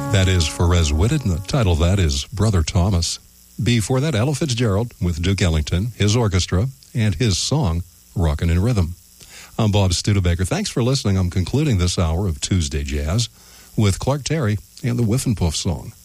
That is Perez Whitted, and the title of that is Brother Thomas. Before that, Ella Fitzgerald with Duke Ellington, his orchestra, and his song, Rockin' in Rhythm. I'm Bob Studebaker. Thanks for listening. I'm concluding this hour of Tuesday Jazz with Clark Terry and the Whiff and Puff song.